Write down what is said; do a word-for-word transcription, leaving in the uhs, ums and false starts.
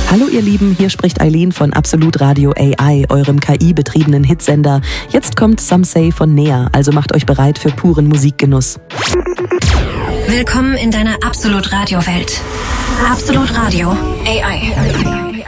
Hallo ihr Lieben, hier spricht Eileen von Absolut Radio A I, eurem K I-betriebenen Hitsender. Jetzt kommt Some Say von Nea, also macht euch bereit für puren Musikgenuss. Willkommen in deiner Absolut Radio Welt. Absolut Radio A I.